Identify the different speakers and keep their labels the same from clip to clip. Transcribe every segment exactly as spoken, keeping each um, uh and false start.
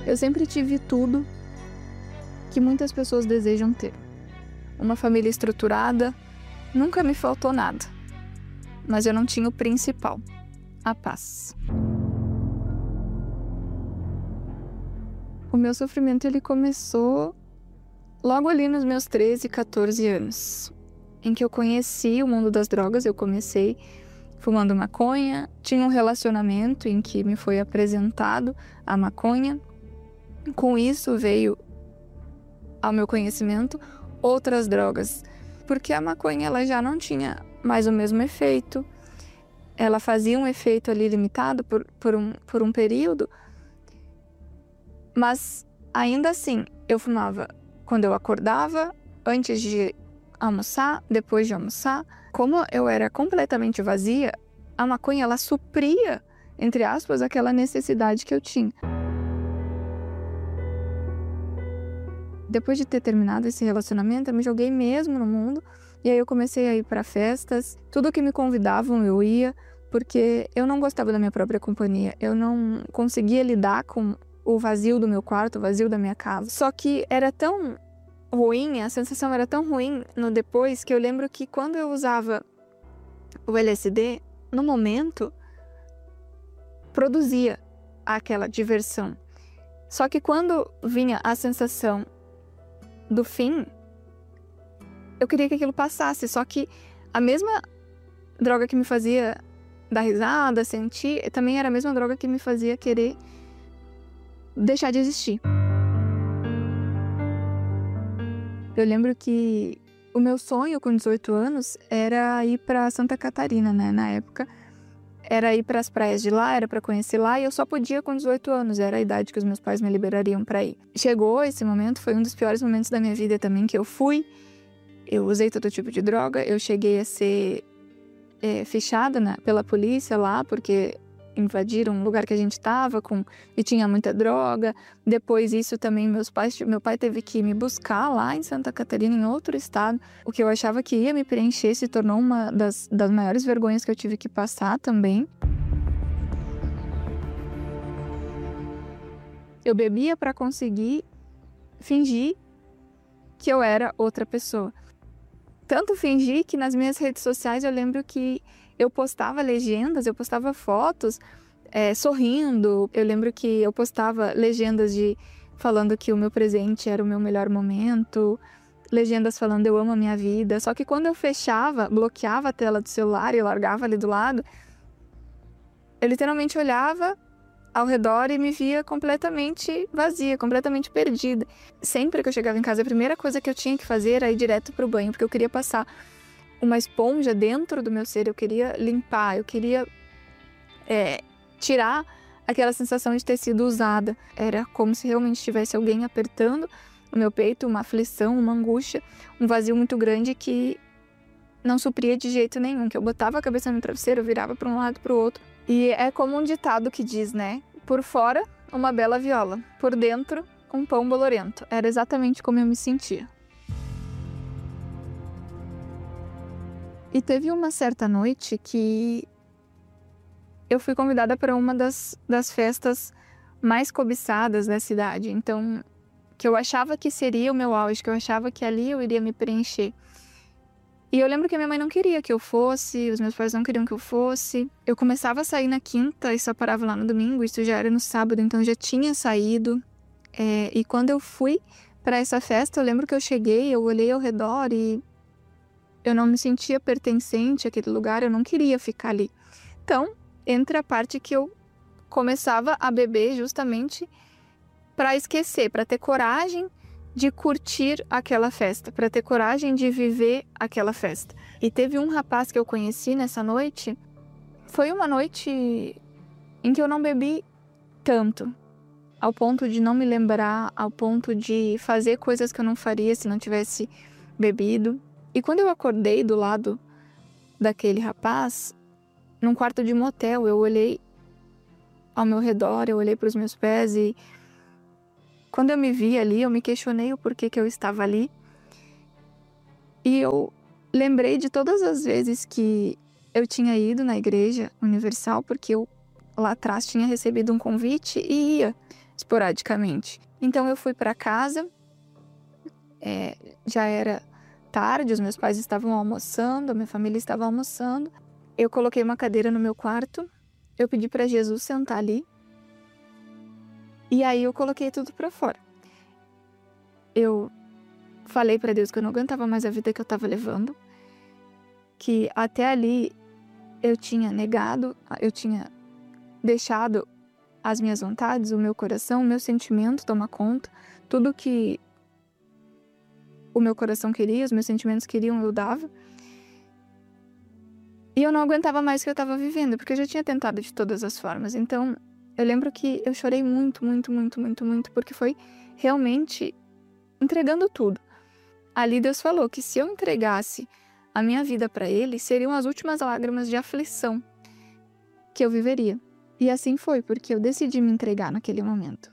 Speaker 1: Eu sempre tive tudo que muitas pessoas desejam ter. Uma família estruturada, nunca me faltou nada. Mas eu não tinha o principal, a paz. O meu sofrimento ele começou logo ali nos meus treze, quatorze anos, em que eu conheci o mundo das drogas. Eu comecei fumando maconha, tinha um relacionamento em que me foi apresentado a maconha. Com isso veio ao meu conhecimento outras drogas, porque a maconha ela já não tinha mais o mesmo efeito, ela fazia um efeito ali limitado por, por, um, por um período, mas ainda assim eu fumava quando eu acordava, antes de almoçar, depois de almoçar. Como eu era completamente vazia, a maconha ela supria, entre aspas, aquela necessidade que eu tinha. Depois de ter terminado esse relacionamento, eu me joguei mesmo no mundo. E aí eu comecei a ir para festas. Tudo que me convidavam eu ia, porque eu não gostava da minha própria companhia. Eu não conseguia lidar com o vazio do meu quarto, o vazio da minha casa. Só que era tão ruim, a sensação era tão ruim no depois, que eu lembro que quando eu usava o L S D, no momento, produzia aquela diversão. Só que quando vinha a sensação do fim, eu queria que aquilo passasse. Só que a mesma droga que me fazia dar risada, sentir, também era a mesma droga que me fazia querer deixar de existir. Eu lembro que o meu sonho com dezoito anos era ir para Santa Catarina, né? Na época, era ir para as praias de lá, era para conhecer lá, e eu só podia com dezoito anos, era a idade que os meus pais me liberariam para ir. Chegou esse momento, foi um dos piores momentos da minha vida também, que eu fui, eu usei todo tipo de droga, eu cheguei a ser é, fichada, né, pela polícia lá, porque invadiram um lugar que a gente estava com e tinha muita droga. Depois isso também, meus pais, meu pai teve que me buscar lá em Santa Catarina, em outro estado. O que eu achava que ia me preencher se tornou uma das, das maiores vergonhas que eu tive que passar também. Eu bebia para conseguir fingir que eu era outra pessoa. Tanto fingir que nas minhas redes sociais eu lembro que eu postava legendas, eu postava fotos é, sorrindo. Eu lembro que eu postava legendas de falando que o meu presente era o meu melhor momento, legendas falando eu amo a minha vida. Só que quando eu fechava, bloqueava a tela do celular e largava ali do lado, eu literalmente olhava ao redor e me via completamente vazia, completamente perdida. Sempre que eu chegava em casa, a primeira coisa que eu tinha que fazer era ir direto pro banho, porque eu queria passar uma esponja dentro do meu ser, eu queria limpar, eu queria é, tirar aquela sensação de ter sido usada. Era como se realmente tivesse alguém apertando o meu peito, uma aflição, uma angústia, um vazio muito grande que não supria de jeito nenhum, que eu botava a cabeça no travesseiro, eu virava para um lado para o outro. E é como um ditado que diz, né? Por fora, uma bela viola, por dentro, um pão bolorento. Era exatamente como eu me sentia. E teve uma certa noite que eu fui convidada para uma das, das festas mais cobiçadas da cidade. Então, que eu achava que seria o meu auge, que eu achava que ali eu iria me preencher. E eu lembro que a minha mãe não queria que eu fosse, os meus pais não queriam que eu fosse. Eu começava a sair na quinta e só parava lá no domingo, isso já era no sábado, então eu já tinha saído. É, e quando eu fui para essa festa, eu lembro que eu cheguei, eu olhei ao redor e eu não me sentia pertencente àquele lugar, eu não queria ficar ali. Então, entra a parte que eu começava a beber justamente para esquecer, para ter coragem de curtir aquela festa, para ter coragem de viver aquela festa. E teve um rapaz que eu conheci nessa noite, foi uma noite em que eu não bebi tanto, ao ponto de não me lembrar, ao ponto de fazer coisas que eu não faria se não tivesse bebido. E quando eu acordei do lado daquele rapaz, num quarto de motel, eu olhei ao meu redor, eu olhei para os meus pés e quando eu me vi ali, eu me questionei o porquê que eu estava ali. E eu lembrei de todas as vezes que eu tinha ido na Igreja Universal, porque eu lá atrás tinha recebido um convite e ia. esporadicamente. Então eu fui para casa, é, já era tarde, os meus pais estavam almoçando, a minha família estava almoçando. Eu coloquei uma cadeira no meu quarto, eu pedi para Jesus sentar ali, e aí eu coloquei tudo para fora. Eu falei para Deus que eu não aguentava mais a vida que eu estava levando, que até ali eu tinha negado, eu tinha deixado as minhas vontades, o meu coração, o meu sentimento tomar conta, tudo que o meu coração queria, os meus sentimentos queriam, eu dava. E eu não aguentava mais o que eu estava vivendo, porque eu já tinha tentado de todas as formas. Então, eu lembro que eu chorei muito, muito, muito, muito, muito, porque foi realmente entregando tudo. Ali Deus falou que se eu entregasse a minha vida para Ele, seriam as últimas lágrimas de aflição que eu viveria. E assim foi, porque eu decidi me entregar naquele momento.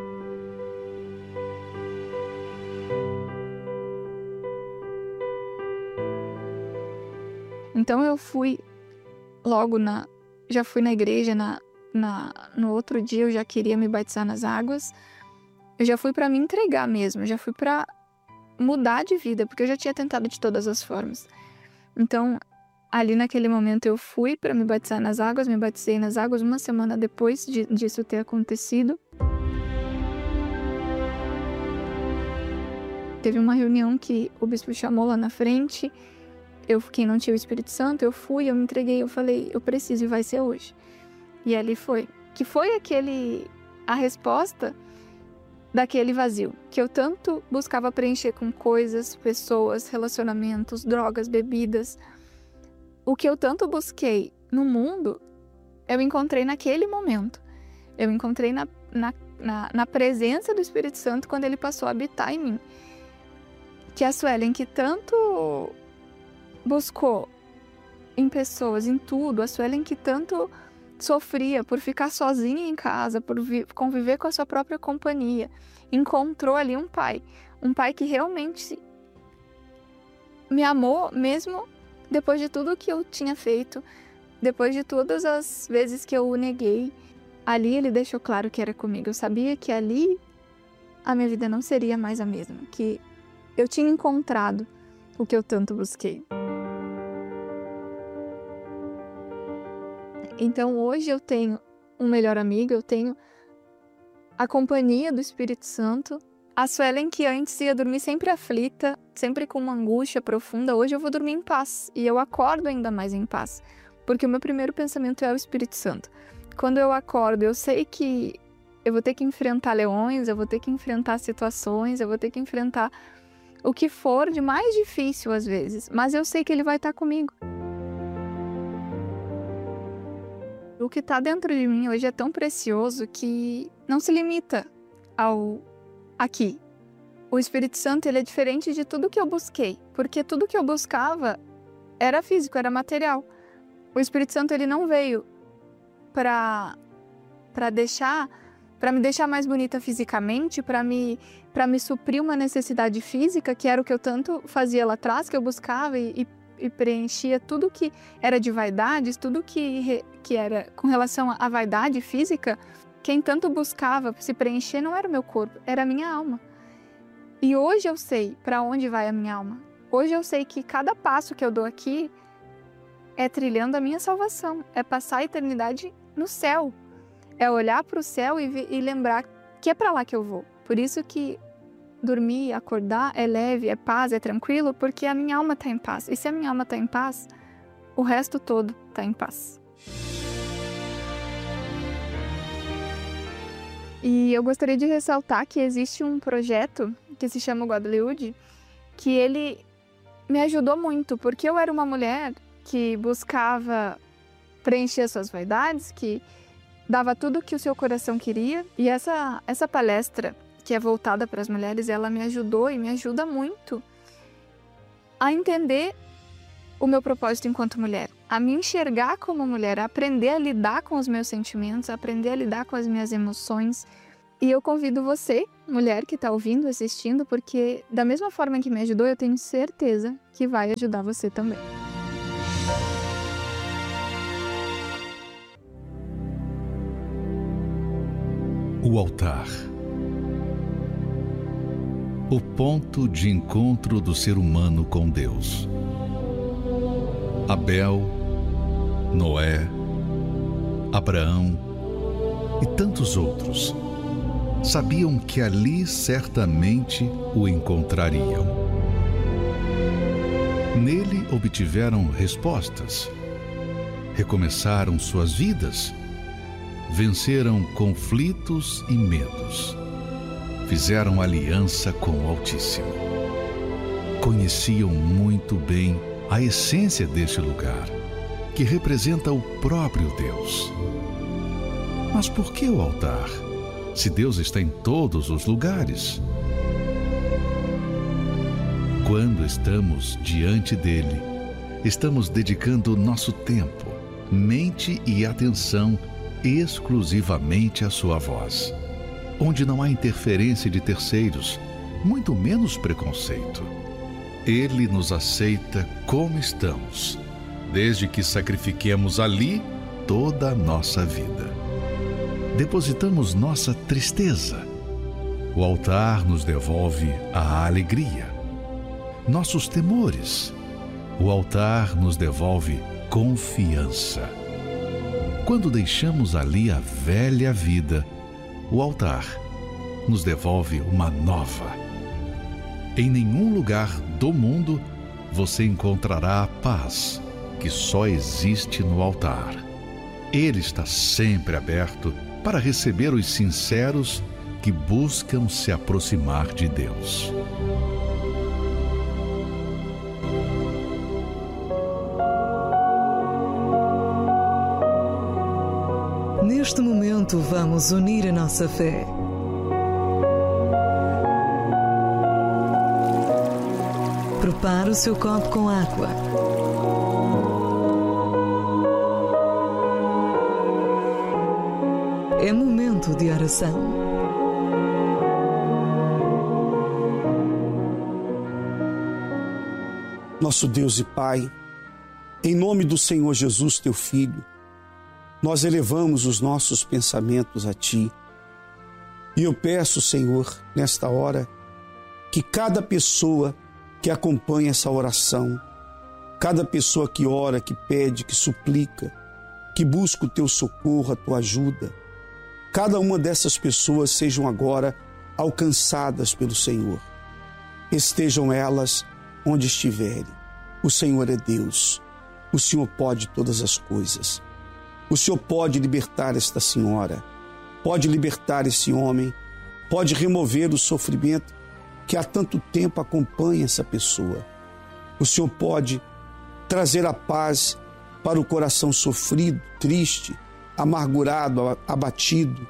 Speaker 1: Então eu fui logo na... Já fui na igreja, na, na, no outro dia eu já queria me batizar nas águas. Eu já fui para me entregar mesmo, eu já fui para mudar de vida, porque eu já tinha tentado de todas as formas. Então, ali naquele momento eu fui para me batizar nas águas, me batizei nas águas uma semana depois de, disso ter acontecido. Teve uma reunião que o bispo chamou lá na frente, eu, quem não tinha o Espírito Santo, eu fui, eu me entreguei, eu falei, eu preciso e vai ser hoje. E ali foi, que foi aquele, a resposta daquele vazio, que eu tanto buscava preencher com coisas, pessoas, relacionamentos, drogas, bebidas. O que eu tanto busquei no mundo, eu encontrei naquele momento. Eu encontrei na, na, na, na presença do Espírito Santo quando ele passou a habitar em mim. Que a Suelen, que tanto buscou em pessoas, em tudo, a Suelen que tanto sofria por ficar sozinha em casa, por conviver com a sua própria companhia, encontrou ali um pai, um pai que realmente me amou mesmo depois de tudo que eu tinha feito, depois de todas as vezes que eu o neguei. Ali ele deixou claro que era comigo. Eu sabia que ali a minha vida não seria mais a mesma, que eu tinha encontrado o que eu tanto busquei. Então hoje eu tenho um melhor amigo, eu tenho a companhia do Espírito Santo. A Suelen, que antes ia dormir sempre aflita, sempre com uma angústia profunda, hoje eu vou dormir em paz. E eu acordo ainda mais em paz, porque o meu primeiro pensamento é o Espírito Santo. Quando eu acordo, eu sei que eu vou ter que enfrentar leões, eu vou ter que enfrentar situações, eu vou ter que enfrentar o que for de mais difícil às vezes, mas eu sei que Ele vai estar comigo. O que está dentro de mim hoje é tão precioso que não se limita ao aqui. O Espírito Santo, ele é diferente de tudo que eu busquei, porque tudo que eu buscava era físico, era material. O Espírito Santo, ele não veio para para deixar, para me deixar mais bonita fisicamente, para me para me suprir uma necessidade física, que era o que eu tanto fazia lá atrás, que eu buscava e, e preenchia tudo que era de vaidades, tudo que, que era com relação à vaidade física. Quem tanto buscava se preencher não era o meu corpo, era a minha alma. E hoje eu sei para onde vai a minha alma. Hoje eu sei que cada passo que eu dou aqui é trilhando a minha salvação, é passar a eternidade no céu, é olhar para o céu e, e lembrar que é para lá que eu vou. Por isso que dormir, acordar é leve, é paz, é tranquilo, porque a minha alma está em paz. E se a minha alma está em paz, o resto todo está em paz. E eu gostaria de ressaltar que existe um projeto que se chama Godlywood, que ele me ajudou muito, porque eu era uma mulher que buscava preencher suas vaidades, que dava tudo o que o seu coração queria. E essa, essa palestra, que é voltada para as mulheres, ela me ajudou e me ajuda muito a entender o meu propósito enquanto mulher, a me enxergar como mulher, a aprender a lidar com os meus sentimentos, a aprender a lidar com as minhas emoções. E eu convido você, mulher que está ouvindo, assistindo, porque da mesma forma que me ajudou, eu tenho certeza que vai ajudar você também.
Speaker 2: O altar. O ponto de encontro do ser humano com Deus. Abel, Noé, Abraão e tantos outros sabiam que ali certamente o encontrariam. Nele obtiveram respostas, recomeçaram suas vidas, venceram conflitos e medos, fizeram aliança com o Altíssimo. Conheciam muito bem a essência deste lugar, que representa o próprio Deus. Mas por que o altar, se Deus está em todos os lugares? Quando estamos diante dele, estamos dedicando nosso tempo, mente e atenção exclusivamente à sua voz, onde não há interferência de terceiros, muito menos preconceito. Ele nos aceita como estamos, desde que sacrifiquemos ali toda a nossa vida. Depositamos nossa tristeza. O altar nos devolve a alegria. Nossos temores. O altar nos devolve confiança. Quando deixamos ali a velha vida, o altar nos devolve uma nova. Em nenhum lugar do mundo você encontrará a paz que só existe no altar. Ele está sempre aberto para receber os sinceros que buscam se aproximar de Deus.
Speaker 3: Neste momento, vamos unir a nossa fé. Prepare o seu copo com água. É momento de oração.
Speaker 4: Nosso Deus e Pai, em nome do Senhor Jesus, teu Filho, nós elevamos os nossos pensamentos a Ti. E eu peço, Senhor, nesta hora, que cada pessoa que acompanha essa oração, cada pessoa que ora, que pede, que suplica, que busca o Teu socorro, a Tua ajuda, cada uma dessas pessoas sejam agora alcançadas pelo Senhor. Estejam elas onde estiverem. O Senhor é Deus. O Senhor pode todas as coisas. O Senhor pode libertar esta senhora, pode libertar esse homem, pode remover o sofrimento que há tanto tempo acompanha essa pessoa. O Senhor pode trazer a paz para o coração sofrido, triste, amargurado, abatido.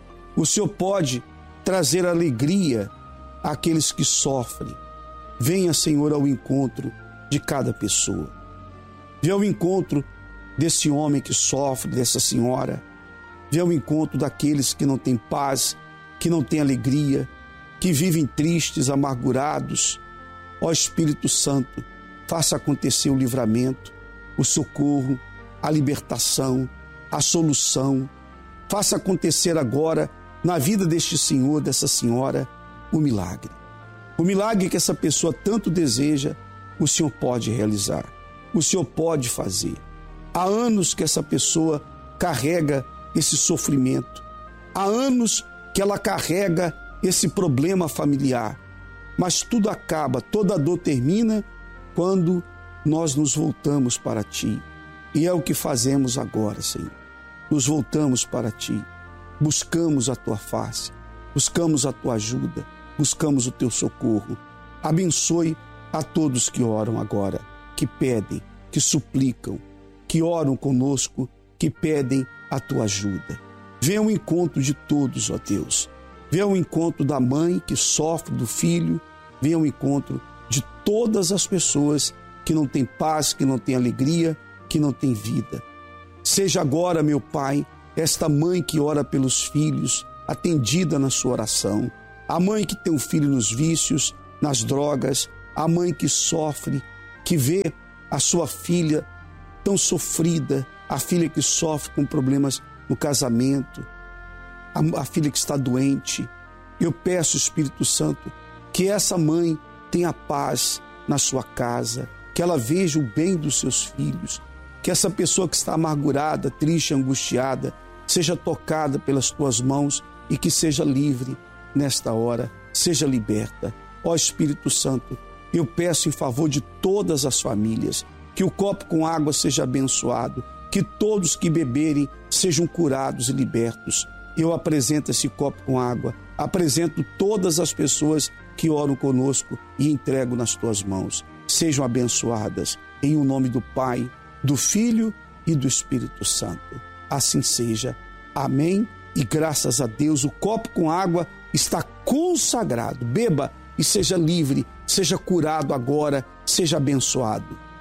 Speaker 4: O Senhor pode trazer alegria àqueles que sofrem. Venha, Senhor, ao encontro de cada pessoa. Venha ao encontro desse homem que sofre, dessa senhora. Venha ao encontro daqueles que não têm paz, que não têm alegria, que vivem tristes, amargurados. Ó Espírito Santo, faça acontecer o livramento, o socorro, a libertação, a solução. Faça acontecer agora, na vida deste senhor, dessa senhora, o milagre. O milagre que essa pessoa tanto deseja, o Senhor pode realizar. O Senhor pode fazer. Há anos que essa pessoa carrega esse sofrimento. Há anos que ela carrega esse problema familiar. Mas tudo acaba, toda dor termina quando nós nos voltamos para Ti. E é o que fazemos agora, Senhor. Nos voltamos para Ti. Buscamos a Tua face. Buscamos a Tua ajuda. Buscamos o Teu socorro. Abençoe a todos que oram agora, que pedem, que suplicam, que oram conosco, que pedem a Tua ajuda. Venha ao encontro de todos, ó Deus. Venha ao encontro da mãe que sofre do filho. Venha ao encontro de todas as pessoas que não têm paz, que não têm alegria, que não têm vida. Seja agora, meu Pai, esta mãe que ora pelos filhos, atendida na sua oração. A mãe que tem um filho nos vícios, nas drogas. A mãe que sofre, que vê a sua filha tão sofrida, a filha que sofre com problemas no casamento. a, a filha que está doente. Eu peço, Espírito Santo, que essa mãe tenha paz na sua casa, que ela veja o bem dos seus filhos, que essa pessoa que está amargurada, triste, angustiada, seja tocada pelas tuas mãos e que seja livre nesta hora, seja liberta. Ó Espírito Santo, eu peço em favor de todas as famílias, que o copo com água seja abençoado, que todos que beberem sejam curados e libertos. Eu apresento esse copo com água, apresento todas as pessoas que oram conosco e entrego nas tuas mãos. Sejam abençoadas em o nome do Pai, do Filho e do Espírito Santo. Assim seja. Amém. E graças a Deus, o copo com água está consagrado. Beba e seja livre, seja curado agora, seja abençoado.